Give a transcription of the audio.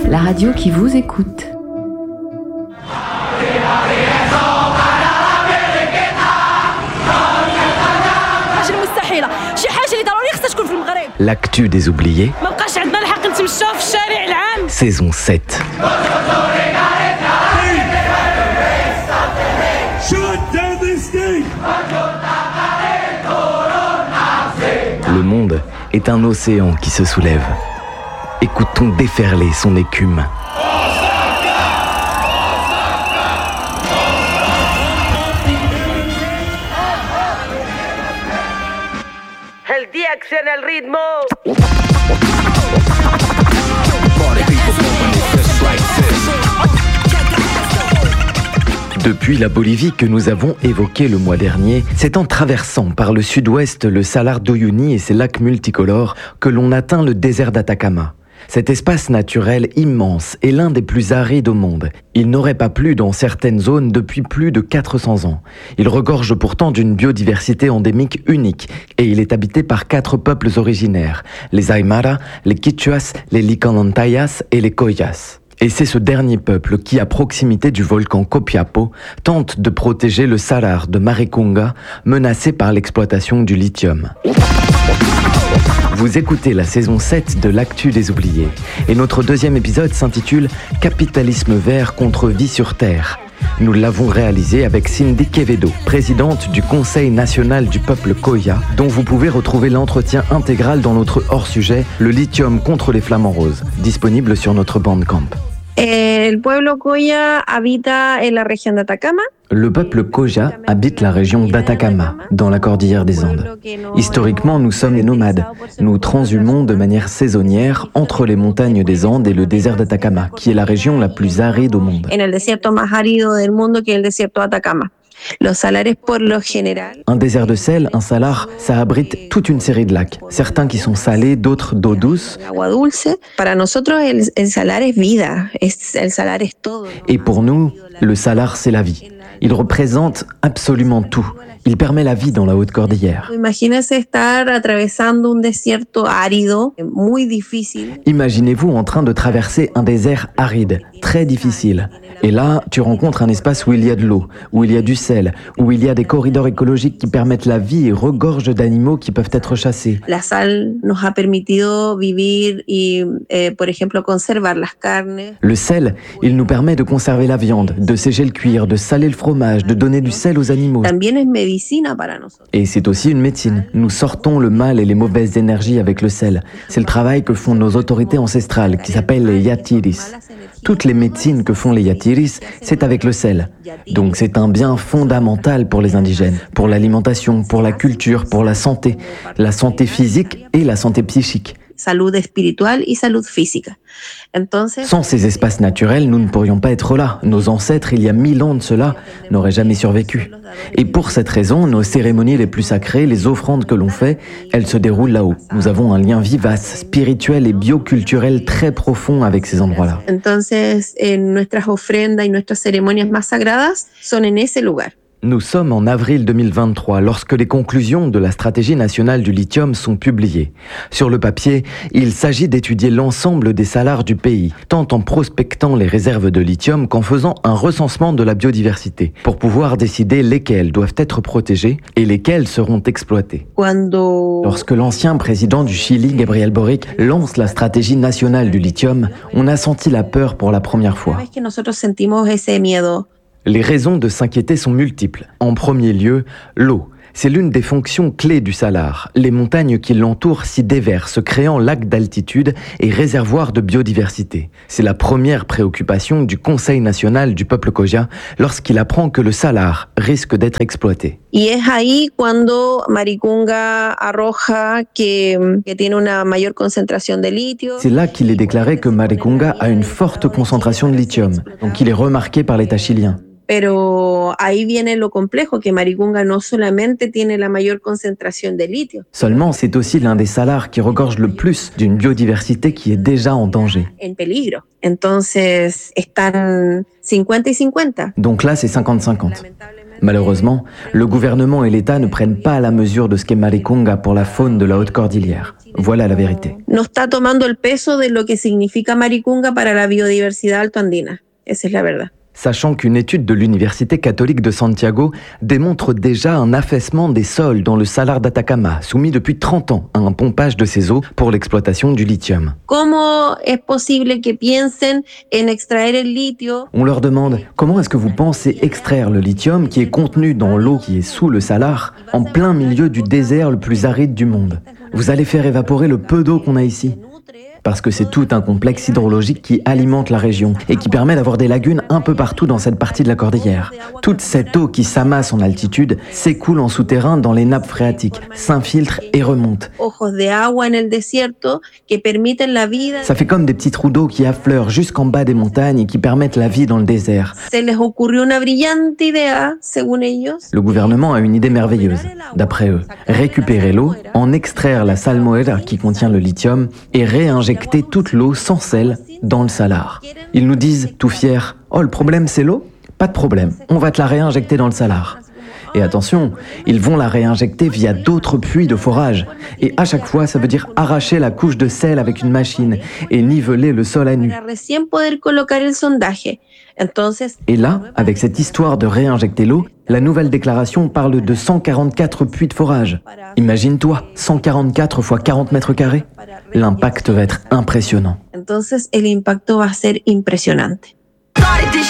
la radio qui vous écoute. L'actu des oubliés, saison 7. Le monde est un océan qui se soulève. Écoutons déferler son écume. El día acciona el ritmo. Depuis la Bolivie que nous avons évoquée le mois dernier, c'est en traversant par le sud-ouest le Salar d'Uyuni et ses lacs multicolores que l'on atteint le désert d'Atacama. Cet espace naturel immense est l'un des plus arides au monde. Il n'aurait pas plu dans certaines zones depuis plus de 400 ans. Il regorge pourtant d'une biodiversité endémique unique et il est habité par 4 peuples originaires, les Aymara, les Quichuas, les Licanantayas et les Collas. Et c'est ce dernier peuple qui, à proximité du volcan Copiapo, tente de protéger le salar de Maricunga, menacé par l'exploitation du lithium. Vous écoutez la saison 7 de l'Actu des oubliés. Et notre deuxième épisode s'intitule « Capitalisme vert contre vie sur Terre ». Nous l'avons réalisé avec Cindy Quevedo, présidente du Conseil national du peuple Colla, dont vous pouvez retrouver l'entretien intégral dans notre hors-sujet « Le lithium contre les flamants roses », disponible sur notre Bandcamp. El pueblo Colla habita en la región de Atacama. Le peuple Colla habite la région d'Atacama, dans la cordillère des Andes. Historiquement, nous sommes des nomades. Nous transhumons de manière saisonnière entre les montagnes des Andes et le désert d'Atacama, qui est la région la plus aride au monde. En el desierto más árido del mundo, que es el desierto de Atacama. Los salares, por lo general. Un désert de sel, un salar, ça abrite toute une série de lacs. Certains qui sont salés, d'autres d'eau douce. Agua dulce. Para nosotros, el salar es vida. El salar es todo. Et pour nous, le salar, c'est la vie. Il représente absolument tout. Il permet la vie dans la haute cordillère. Imagínese estar atravesando un desierto árido, muy difícil. Imaginez-vous en train de traverser un désert aride, très difficile. Et là, tu rencontres un espace où il y a de l'eau, où il y a du sel, où il y a des corridors écologiques qui permettent la vie et regorgent d'animaux qui peuvent être chassés. La sal nos ha permitido vivir y, por ejemplo, conservar las carnes. Le sel, il nous permet de conserver la viande, de sécher le cuir, de saler le fromage, de donner du sel aux animaux. También es medicina para nosotros. Et c'est aussi une médecine. Nous sortons le mal et les mauvaises énergies avec le sel. C'est le travail que font nos autorités ancestrales, qui s'appellent les yatiris. Toutes les médecines que font les yatiris, c'est avec le sel. Donc c'est un bien fondamental pour les indigènes, pour l'alimentation, pour la culture, pour la santé physique et la santé psychique. Salud espiritual y salud física. Entonces, sans ces espaces naturels, nous ne pourrions pas être là. Nos ancêtres, il y a 1000 ans de cela, n'auraient jamais survécu. Et pour cette raison, nos cérémonies les plus sacrées, les offrandes que l'on fait, elles se déroulent là-haut. Nous avons un lien vivace, spirituel et bioculturel très profond avec ces endroits-là. Entonces, nuestras ofrendas y nuestras ceremonias más sagradas son en ese lugar. Nous sommes en avril 2023 lorsque les conclusions de la stratégie nationale du lithium sont publiées. Sur le papier, il s'agit d'étudier l'ensemble des salars du pays, tant en prospectant les réserves de lithium qu'en faisant un recensement de la biodiversité, pour pouvoir décider lesquelles doivent être protégées et lesquelles seront exploitées. Lorsque l'ancien président du Chili, Gabriel Boric, lance la stratégie nationale du lithium, on a senti la peur pour la première fois. Les raisons de s'inquiéter sont multiples. En premier lieu, l'eau. C'est l'une des fonctions clés du salar. Les montagnes qui l'entourent s'y déversent, créant lacs d'altitude et réservoirs de biodiversité. C'est la première préoccupation du Conseil national du peuple Colla lorsqu'il apprend que le salar risque d'être exploité. Y es ahí cuando Maricunga arroja que tiene una mayor concentración de litio. C'est là qu'il est déclaré que Maricunga a une forte concentration de lithium, donc il est remarqué par l'État chilien. Pero ahí viene lo complejo, que Maricunga no solamente tiene la mayor concentración de litio. Seulement, c'est aussi l'un des salars qui regorge le plus d'une biodiversité qui est déjà en danger. En peligro. Entonces, están 50 y 50. Donc là, c'est 50-50. Malheureusement, le gouvernement et l'État ne prennent pas la mesure de ce qu'est Maricunga pour la faune de la haute cordillère. Voilà la vérité. No está tomando el peso de lo que significa Maricunga para la biodiversidad altoandina. Esa es la verdad. Sachant qu'une étude de l'Université catholique de Santiago démontre déjà un affaissement des sols dans le salar d'Atacama, soumis depuis 30 ans à un pompage de ses eaux pour l'exploitation du lithium. ¿Cómo es posible que piensen en extraer el litio? On leur demande comment est-ce que vous pensez extraire le lithium qui est contenu dans l'eau qui est sous le salar, en plein milieu du désert le plus aride du monde. Vous allez faire évaporer le peu d'eau qu'on a ici. Parce que c'est tout un complexe hydrologique qui alimente la région et qui permet d'avoir des lagunes un peu partout dans cette partie de la cordillère. Toute cette eau qui s'amasse en altitude s'écoule en souterrain dans les nappes phréatiques, s'infiltre et remonte. Ça fait comme des petits trous d'eau qui affleurent jusqu'en bas des montagnes et qui permettent la vie dans le désert. Le gouvernement a une idée merveilleuse, d'après eux. Récupérer l'eau, en extraire la salmoera qui contient le lithium et réinjecter toute l'eau sans sel dans le salar. Ils nous disent, tout fiers, « Oh, le problème c'est l'eau ? Pas de problème, on va te la réinjecter dans le salar. » Et attention, ils vont la réinjecter via d'autres puits de forage. Et à chaque fois, ça veut dire arracher la couche de sel avec une machine et niveler le sol à nu. Et là, avec cette histoire de réinjecter l'eau, la nouvelle déclaration parle de 144 puits de forage. Imagine-toi, 144 fois 40 mètres carrés. L'impact va être impressionnant. Entonces el impacto va a ser impresionante.